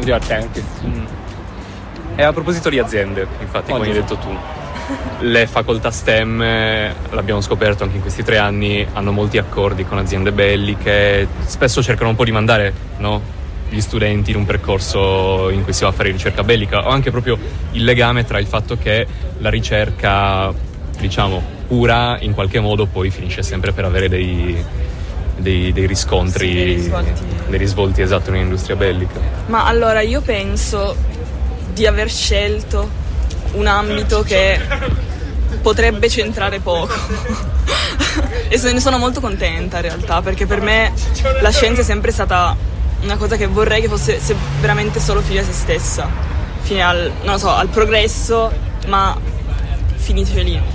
divertenti. E a proposito di aziende, infatti, come hai detto tu, le facoltà STEM, l'abbiamo scoperto anche in questi 3 anni, hanno molti accordi con aziende belliche, spesso cercano un po' di mandare, no, gli studenti in un percorso in cui si va a fare ricerca bellica, o anche proprio il legame tra il fatto che la ricerca, diciamo, pura in qualche modo poi finisce sempre per avere dei riscontri, dei risvolti, esatto, in un'industria bellica. Ma allora io penso di aver scelto un ambito che potrebbe centrare poco e ne sono molto contenta in realtà, perché per me la scienza è sempre stata una cosa che vorrei che fosse veramente solo fine a se stessa, fine al progresso, ma finisce lì.